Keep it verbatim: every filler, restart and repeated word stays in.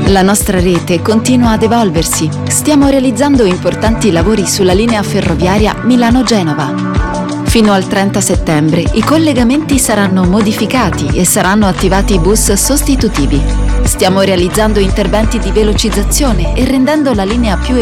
La nostra rete continua ad evolversi. Stiamo realizzando importanti lavori sulla linea ferroviaria Milano-Genova. Fino al trenta settembre i collegamenti saranno modificati e saranno attivati bus sostitutivi. Stiamo realizzando interventi di velocizzazione e rendendo la linea più